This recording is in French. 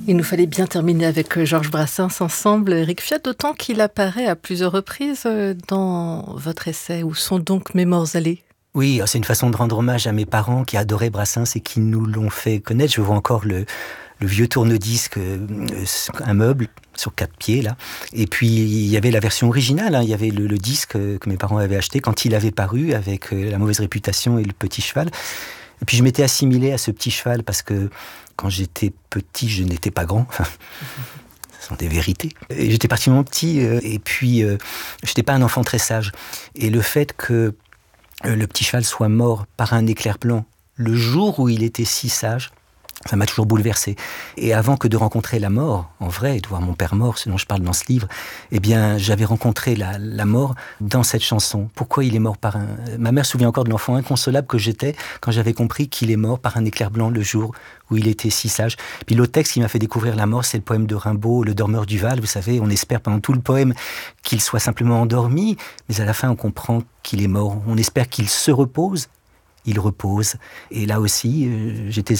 Il nous fallait bien terminer avec Georges Brassens ensemble, Éric Fiat, d'autant qu'il apparaît à plusieurs reprises dans votre essai « Où sont donc mes morts allés ?» Oui, c'est une façon de rendre hommage à mes parents qui adoraient Brassens et qui nous l'ont fait connaître. Je vois encore le vieux tourne-disque, un meuble sur 4 pieds, là. Et puis, il y avait la version originale, hein. Il y avait le disque que mes parents avaient acheté quand il avait paru, avec La mauvaise réputation et Le petit cheval. Et puis, je m'étais assimilé à ce petit cheval parce que quand j'étais petit, je n'étais pas grand. Ce sont des vérités. Et j'étais particulièrement petit, et puis, je n'étais pas un enfant très sage. Et le fait que le petit cheval soit mort par un éclair blanc le jour où il était si sage, ça m'a toujours bouleversé. Et avant que de rencontrer la mort, en vrai, et de voir mon père mort, ce dont je parle dans ce livre, eh bien, j'avais rencontré la mort dans cette chanson. Pourquoi il est mort par un... Ma mère se souvient encore de l'enfant inconsolable que j'étais quand j'avais compris qu'il est mort par un éclair blanc le jour où il était si sage. Puis l'autre texte qui m'a fait découvrir la mort, c'est le poème de Rimbaud, Le dormeur du Val. Vous savez, on espère pendant tout le poème qu'il soit simplement endormi, mais à la fin, on comprend qu'il est mort. On espère qu'il se repose. Il repose. Et là aussi, j'étais